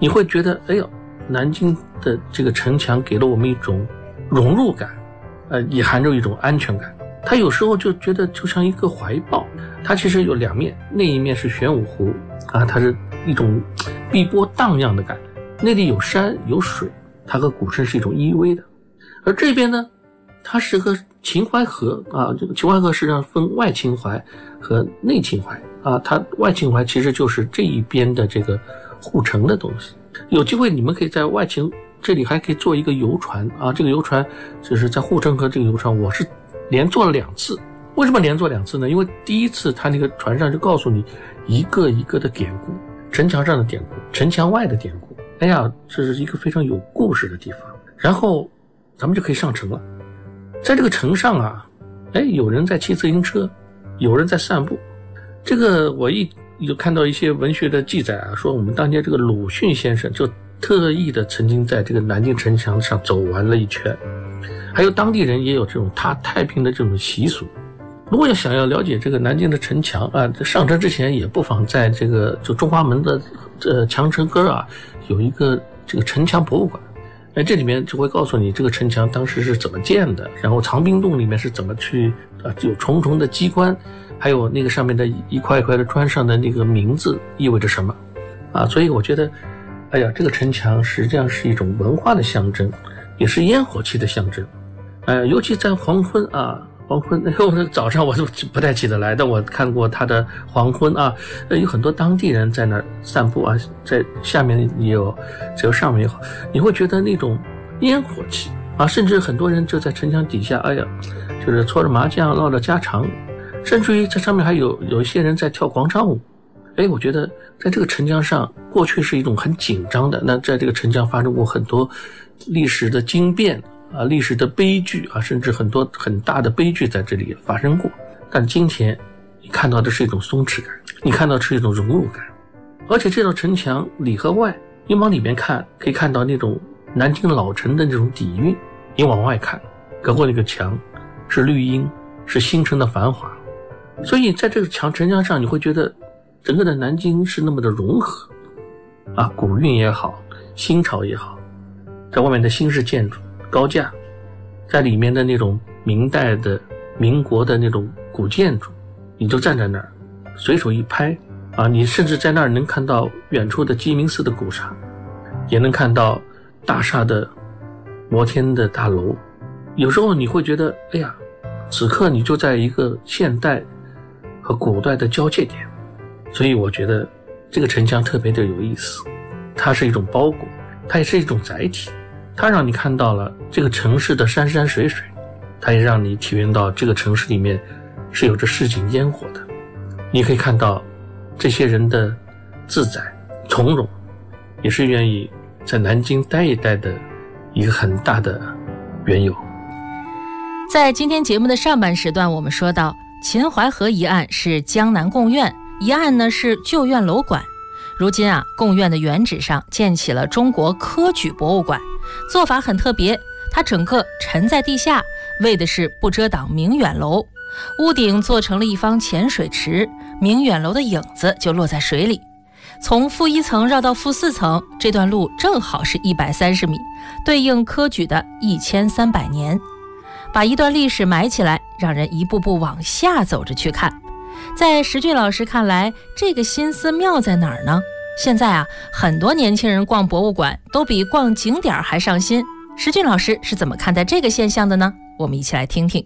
你会觉得哎呦，南京的这个城墙给了我们一种融入感，也含着一种安全感。它有时候就觉得就像一个怀抱，它其实有两面，那一面是玄武湖啊，它是一种碧波荡漾的感觉，那里有山有水，它和古镇是一种依偎的。而这边呢，它是个秦淮河啊，这个秦淮河实际上分外秦淮和内秦淮啊，它外秦淮其实就是这一边的这个护城的东西。有机会你们可以在外秦这里还可以坐一个游船啊，这个游船就是在护城河这个游船，我是连坐了2次。为什么连坐2次呢？因为第一次他那个船上就告诉你一个一个的典故，城墙上的典故，城墙外的典故，哎呀，这是一个非常有故事的地方。然后咱们就可以上城了。在这个城上啊，有人在骑自行车，有人在散步。这个我有看到一些文学的记载啊，说我们当年这个鲁迅先生就特意的曾经在这个南京城墙上走完了一圈，还有当地人也有这种踏太平的这种习俗。如果想要了解这个南京的城墙啊，上城之前也不妨在这个就中华门的墙城根啊，有一个这个城墙博物馆。这里面就会告诉你这个城墙当时是怎么建的，然后藏兵洞里面是怎么去有重重的机关，还有那个上面的一块一块的砖上的那个名字意味着什么啊。所以我觉得这个城墙实际上是一种文化的象征，也是烟火气的象征。尤其在黄昏啊，早上我是不太起得来，但我看过它的黄昏啊，有很多当地人在那儿散步啊，在下面也有，只有上面也好，你会觉得那种烟火气啊，甚至很多人就在城墙底下，就是搓着麻将唠着家常，甚至于在上面还有一些人在跳广场舞。我觉得在这个城墙上，过去是一种很紧张的，那在这个城墙发生过很多历史的惊变啊，历史的悲剧啊，甚至很多很大的悲剧在这里发生过。但今天你看到的是一种松弛感，你看到的是一种融入感。而且这道城墙里和外，你往里面看可以看到那种南京老城的那种底蕴，你往外看隔过那个墙是绿荫，是新城的繁华。所以在这个城墙上，你会觉得整个的南京是那么的融合啊，古韵也好，新潮也好，在外面的新式建筑高架，在里面的那种明代的民国的那种古建筑，你就站在那儿随手一拍啊，你甚至在那儿能看到远处的鸡鸣寺的古刹，也能看到大厦的摩天的大楼。有时候你会觉得此刻你就在一个现代和古代的交界点。所以我觉得这个城墙特别的有意思，它是一种包裹，它也是一种载体，它让你看到了这个城市的山山水水，它也让你体验到这个城市里面是有着市井烟火的。你可以看到这些人的自在从容，也是愿意在南京待一待的一个很大的缘由。 在今天节目的上半时段，我们说到秦淮河一岸是江南贡院，一岸呢是旧院楼馆。如今啊，贡院的原址上建起了中国科举博物馆，做法很特别，它整个沉在地下，为的是不遮挡明远楼。屋顶做成了一方浅水池，明远楼的影子就落在水里。从负1层绕到负4层，这段路正好是130米，对应科举的1300年。把一段历史埋起来，让人一步步往下走着去看。在石俊老师看来，这个心思妙在哪儿呢？现在啊，很多年轻人逛博物馆都比逛景点还上心。石俊老师是怎么看待这个现象的呢？我们一起来听听。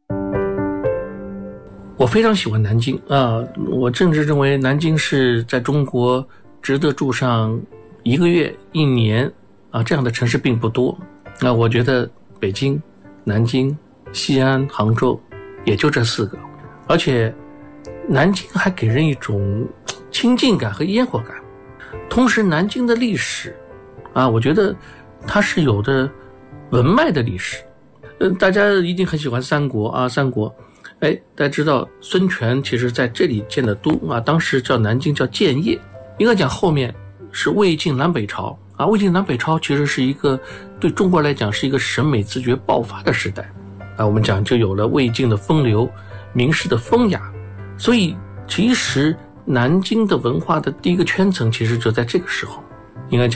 我非常喜欢南京啊，我甚至认为南京是在中国值得住上1个月、1年啊这样的城市并不多。那我觉得北京、南京、西安、杭州也就这4个，而且南京还给人一种亲近感和烟火感。同时南京的历史啊，我觉得它是有的文脉的历史。大家一定很喜欢三国啊，三国大家知道孙权其实在这里建的都啊，当时叫南京叫建业。应该讲后面是魏晋南北朝啊，魏晋南北朝其实是一个对中国来讲是一个审美自觉爆发的时代啊，我们讲就有了魏晋的风流，明式的风雅。所以其实南京的文化的第一个圈层其实就在这个时候，应该讲